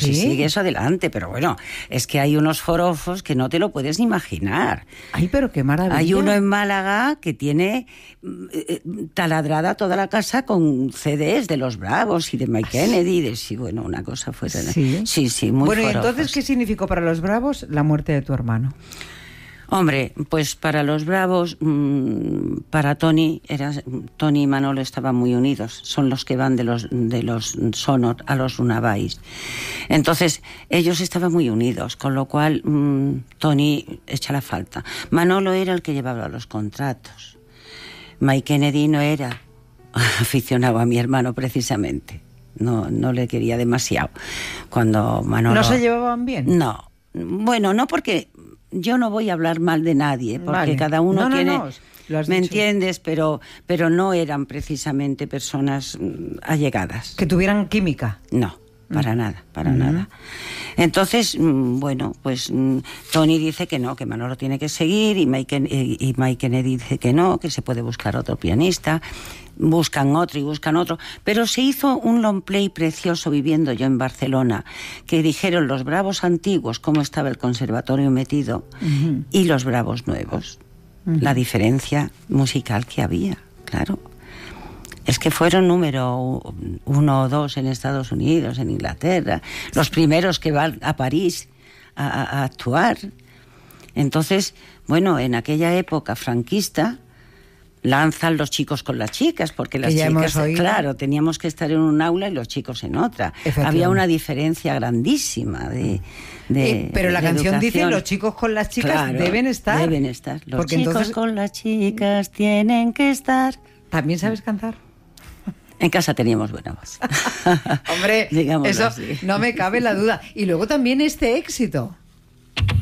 si sigue eso adelante, pero bueno, es que hay unos forofos que no te lo puedes ni imaginar. Ay, pero qué maravilla. Hay uno en Málaga que tiene taladrada toda la casa con CDs de Los Bravos y de Mike Kennedy, sí, bueno, una cosa fue... Sí, muy Bueno, ¿y forofos. entonces qué significó para los Bravos la muerte de tu hermano? Hombre, pues para los Bravos, para Tony y Manolo estaban muy unidos. Son los que van de los Sonor a los Runabais. Entonces, ellos estaban muy unidos, con lo cual Tony echa la falta. Manolo era el que llevaba los contratos. Mike Kennedy no era aficionado a mi hermano precisamente. No le quería demasiado. Cuando Manolo... ¿No se llevaban bien? No. Bueno, no porque... Yo no voy a hablar mal de nadie, porque cada uno tiene... lo has ¿Me dicho. entiendes? Pero no eran precisamente personas allegadas. ¿Que tuvieran química? No, para nada. Entonces, bueno, pues Tony dice que no, que Manolo tiene que seguir, y Mike Kennedy dice que no, que se puede buscar otro pianista. Buscan otro, pero se hizo un long play precioso viviendo yo en Barcelona, que dijeron los Bravos antiguos cómo estaba el conservatorio metido y los Bravos nuevos, la diferencia musical que había, claro. Es que fueron número 1 o 2 en Estados Unidos, en Inglaterra, los primeros que van a París a actuar. Entonces, bueno, en aquella época franquista lanzan los chicos con las chicas, porque las chicas, claro, teníamos que estar en un aula y los chicos en otra. Había una diferencia grandísima pero la canción educación. Dice los chicos con las chicas, claro, deben estar. Deben estar. Los porque chicos entonces... con las chicas tienen que estar. ¿También sabes cantar? En casa teníamos buena voz. Hombre, digámoslo eso así. No me cabe la duda. Y luego también este éxito.